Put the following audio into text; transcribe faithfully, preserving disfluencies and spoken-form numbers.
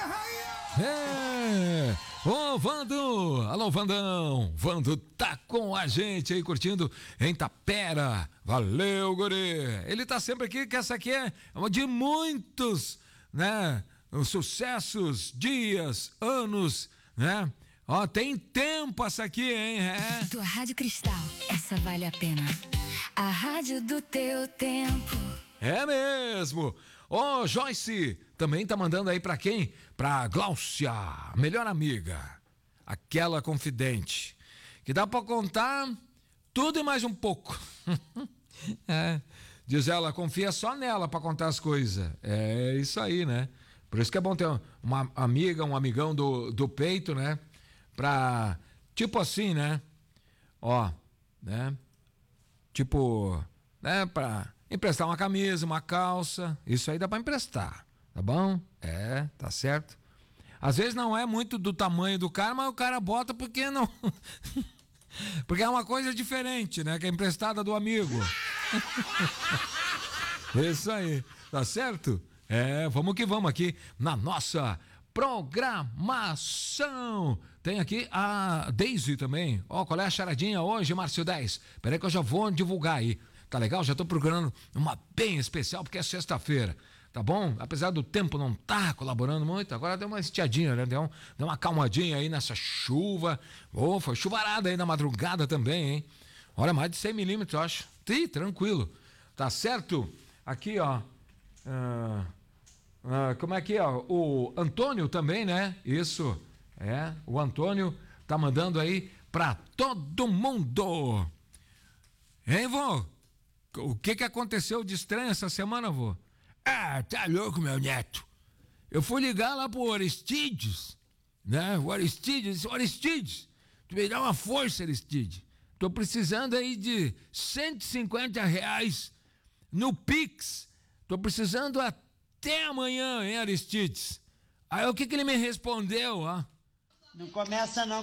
É, ô Vando, alô Vandão, Vando tá com a gente aí curtindo em Tapera, valeu guri, ele tá sempre aqui, que essa aqui é uma de muitos, né, sucessos, dias, anos, né, ó, tem tempo essa aqui, hein, é. Tua Rádio Cristal, essa vale a pena, a rádio do teu tempo. É mesmo. Ô, oh, Joyce, também tá mandando aí pra quem? Pra Gláucia, melhor amiga, aquela confidente, que dá pra contar tudo e mais um pouco. É, diz ela, confia só nela pra contar as coisas. É isso aí, né? Por isso que é bom ter uma amiga, um amigão do, do peito, né? Pra, tipo assim, né? Ó, né? Tipo, né? Pra emprestar uma camisa, uma calça, isso aí dá pra emprestar, tá bom? É, tá certo. Às vezes não é muito do tamanho do cara, mas o cara bota porque não... porque é uma coisa diferente, né? Que é emprestada do amigo. Isso aí, tá certo? É, vamos que vamos aqui na nossa programação. Tem aqui a Daisy também. Ó, qual é a charadinha hoje, Márcio dez? Peraí que eu já vou divulgar aí. Tá legal? Já tô procurando uma bem especial, porque é sexta-feira, tá bom? Apesar do tempo não tá colaborando muito, agora deu uma estiadinha, né? Deu, um, deu uma calmadinha aí nessa chuva. Oh, foi chuvarada aí na madrugada também, hein? Olha, mais de cem milímetros, eu acho. Ih, tranquilo. Tá certo? Aqui, ó. Ah, ah, como é que é? O Antônio também, né? Isso. É, o Antônio tá mandando aí pra todo mundo. Hein, vô? O que que aconteceu de estranho essa semana, vô? Ah, tá louco, meu neto. Eu fui ligar lá pro Aristides, né? O Aristides, o Aristides, tu me dá uma força, Aristides. Tô precisando aí de cento e cinquenta reais no Pix. Tô precisando até amanhã, hein, Aristides? Aí o que que ele me respondeu, ó? Não começa não.